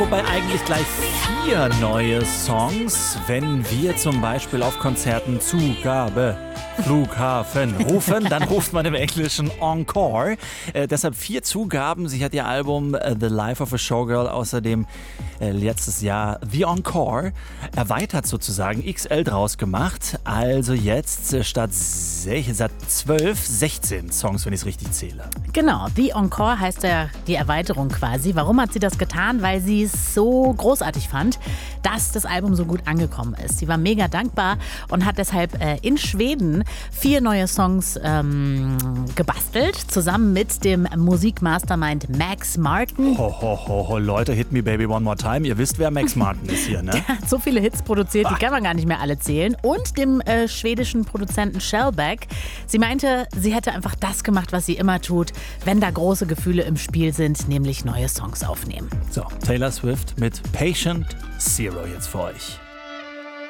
Wobei eigentlich gleich 4 neue Songs, wenn wir zum Beispiel auf Konzerten Zugabe, Flughafen rufen, dann ruft man im Englischen Encore. Deshalb 4 Zugaben. Sie hat ihr Album The Life of a Showgirl außerdem letztes Jahr The Encore erweitert sozusagen, XL draus gemacht. Also jetzt statt 12, 16 Songs, wenn ich es richtig zähle. Genau, The Encore heißt ja die Erweiterung quasi. Warum hat sie das getan? Weil sie es so großartig fand, dass das Album so gut angekommen ist. Sie war mega dankbar und hat deshalb in Schweden 4 neue Songs gebastelt, zusammen mit dem Musikmastermind Max Martin. Ho, Leute, hit me baby one more time. Ihr wisst, wer Max Martin ist hier, ne? Der hat so viele Hits produziert, die kann man gar nicht mehr alle zählen. Und dem schwedischen Produzenten Shellback. Sie meinte, sie hätte einfach das gemacht, was sie immer tut, wenn da große Gefühle im Spiel sind, nämlich neue Songs aufnehmen. So, Taylor Swift mit Patient Zero jetzt für euch.